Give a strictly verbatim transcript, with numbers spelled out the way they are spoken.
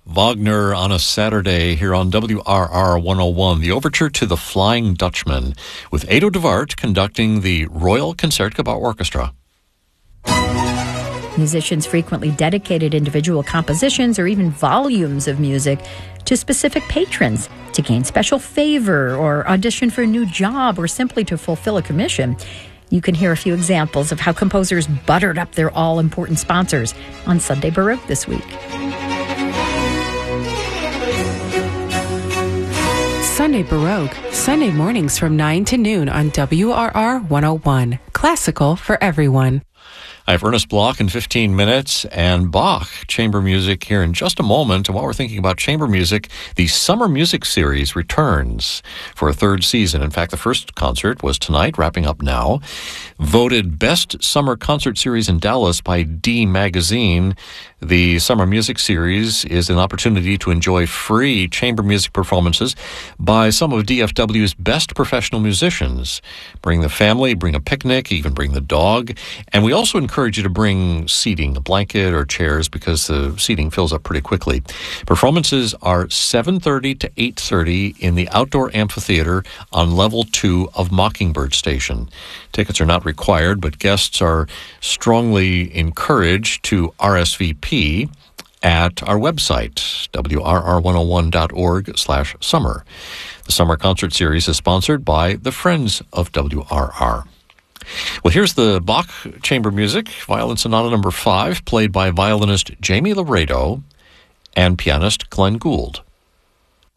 Wagner on a Saturday here on W R R one oh one, the overture to The Flying Dutchman, with Edo de Waart conducting the Royal Concertgebouw Orchestra. Musicians frequently dedicated individual compositions or even volumes of music to specific patrons to gain special favor or audition for a new job or simply to fulfill a commission. You can hear a few examples of how composers buttered up their all-important sponsors on Sunday Baroque this week. Sunday Baroque, Sunday mornings from nine to noon on W R R one oh one. Classical for everyone. I have Ernest Bloch in fifteen minutes and Bach chamber music here in just a moment. And while we're thinking about chamber music, the Summer Music Series returns for a third season. In fact, the first concert was tonight, wrapping up now. Voted Best Summer Concert Series in Dallas by D Magazine. The Summer Music Series is an opportunity to enjoy free chamber music performances by some of D F W's best professional musicians. Bring the family, bring a picnic, even bring the dog. And we also encourage you to bring seating, a blanket or chairs, because the seating fills up pretty quickly. Performances are seven thirty to eight thirty in the outdoor amphitheater on level two of Mockingbird Station. Tickets are not required, but guests are strongly encouraged to R S V P at our website, W R R one oh one dot org slash summer. The Summer Concert Series is sponsored by the Friends of W R R. Well, here's the Bach chamber music, Violin Sonata number five, played by violinist Jamie Laredo and pianist Glenn Gould.